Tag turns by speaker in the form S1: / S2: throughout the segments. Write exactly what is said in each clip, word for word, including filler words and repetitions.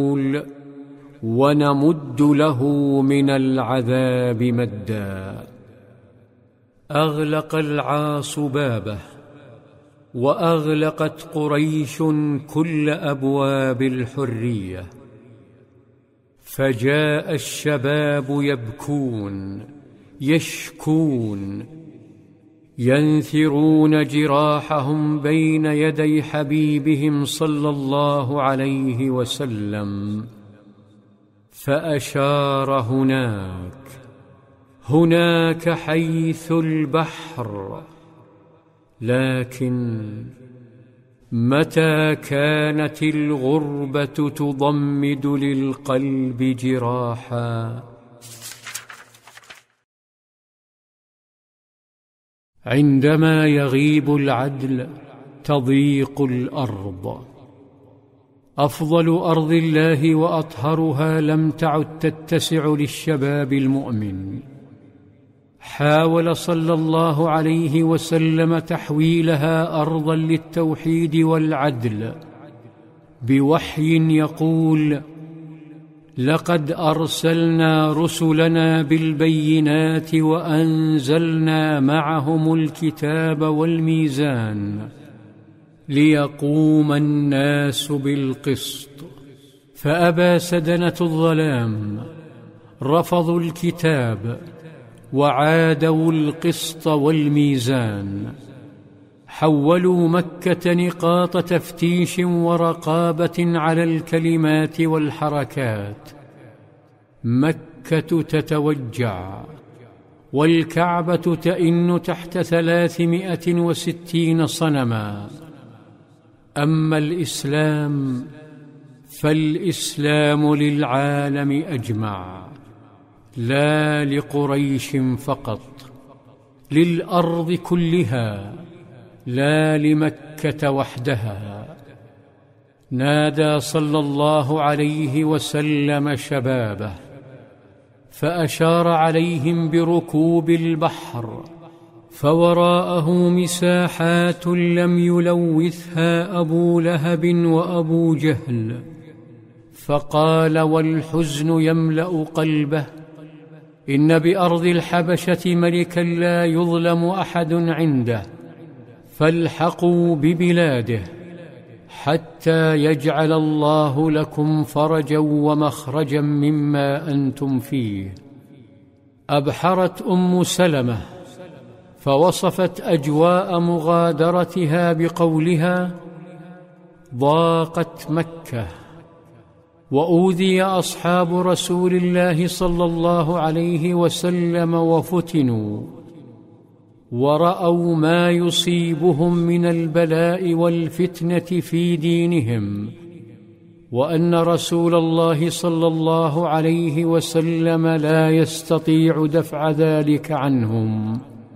S1: ونمد له من العذاب مدا. أغلق العاص بابه، وأغلقت قريش كل أبواب الحرية، فجاء الشباب يبكون يشكون ينثرون جراحهم بين يدي حبيبهم صلى الله عليه وسلم، فأشار هناك هناك حيث البحر. لكن متى كانت الغربة تضمد للقلب جراحا؟ عندما يغيب العدل تضيق الأرض. أفضل أرض الله وأطهرها لم تعد تتسع للشباب المؤمن. حاول صلى الله عليه وسلم تحويلها أرضا للتوحيد والعدل بوحي يقول: لقد أرسلنا رسلنا بالبينات وأنزلنا معهم الكتاب والميزان ليقوم الناس بالقسط، فأبى سدنة الظلام، رفضوا الكتاب وعادوا القسط والميزان. حولوا مكة نقاط تفتيش ورقابة على الكلمات والحركات. مكة تتوجع، والكعبة تئن تحت ثلاثمائة وستين صنما. أما الإسلام فالإسلام للعالم أجمع، لا لقريش فقط، للأرض كلها، لا لمكة وحدها. نادى صلى الله عليه وسلم شبابه، فأشار عليهم بركوب البحر، فوراءه مساحات لم يلوثها أبو لهب وأبو جهل، فقال والحزن يملأ قلبه: إن بأرض الحبشة ملكا لا يظلم أحد عنده، فالحقوا ببلاده حتى يجعل الله لكم فرجا ومخرجا مما أنتم فيه. أبحرت أم سلمة فوصفت أجواء مغادرتها بقولها: ضاقت مكة، وأوذي أصحاب رسول الله صلى الله عليه وسلم وفتنوا، ورأوا ما يصيبهم من البلاء والفتنة في دينهم، وأن رسول الله صلى الله عليه وسلم لا يستطيع دفع ذلك عنهم.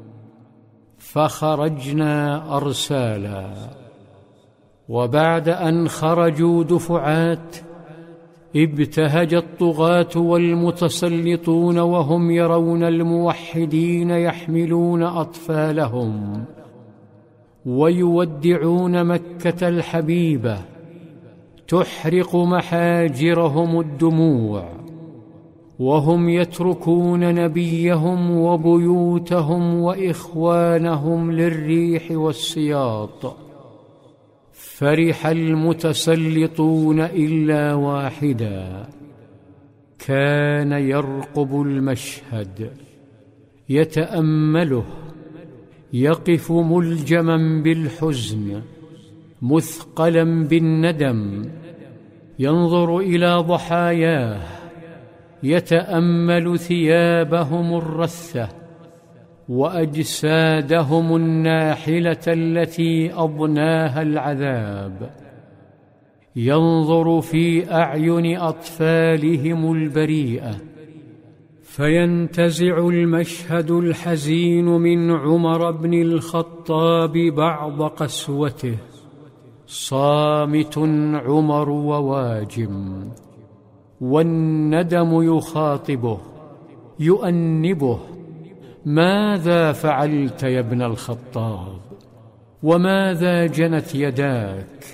S1: فخرجنا أرسالا، وبعد أن خرجوا دفعات ابتهج الطغاة والمتسلطون وهم يرون الموحدين يحملون أطفالهم ويودعون مكة الحبيبة، تحرق محاجرهم الدموع، وهم يتركون نبيهم وبيوتهم وإخوانهم للريح والسياط. فرح المتسلطون إلا واحدا، كان يرقب المشهد يتأمله، يقف ملجما بالحزن مثقلا بالندم، ينظر إلى ضحاياه، يتأمل ثيابهم الرثة وأجسادهم الناحلة التي أضناها العذاب، ينظر في أعين أطفالهم البريئة، فينتزع المشهد الحزين من عمر بن الخطاب بعض قسوته. صامت عمر وواجم، والندم يخاطبه يؤنبه: ماذا فعلت يا ابن الخطاب؟ وماذا جنت يداك؟